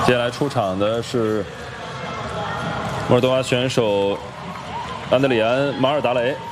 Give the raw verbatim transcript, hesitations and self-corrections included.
接下来出场的是摩尔多瓦选手安德里安·马尔达雷。